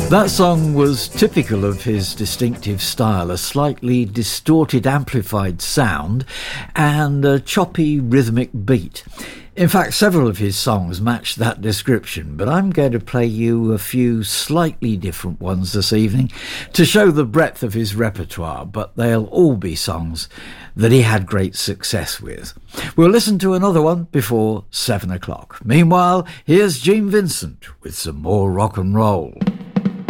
That song was typical of his distinctive style, a slightly distorted amplified sound and a choppy rhythmic beat. In fact, several of his songs match that description, but I'm going to play you a few slightly different ones this evening to show the breadth of his repertoire, but they'll all be songs that he had great success with. We'll listen to another one before 7 o'clock. Meanwhile, here's Gene Vincent with some more rock and roll.